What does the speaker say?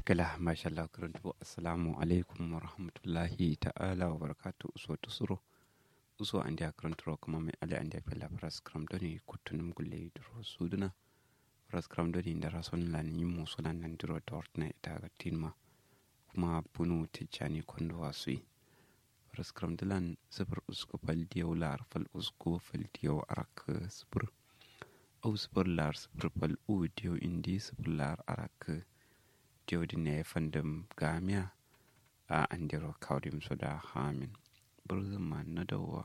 Kala mashallah karantu assalamu alaikum wa rahmatullahi ta'ala wa barakatu uso tusuro uso an dia karantu kuma mai ali an dia fella pras kram doni kutunum gulle dro suduna pras kram doni da rason lan yimu sunan nan dro dort na ita ga tinma kuma bunu tijani kondo wasui pras kram dilan sifir usko fal diyo lar fal usko fal diyo arak sifir au sifir lar sifir fal u diyo indi sifir lar arak jodi ne fandom gamia a andiro kaudim soda hamin burzuma na dawa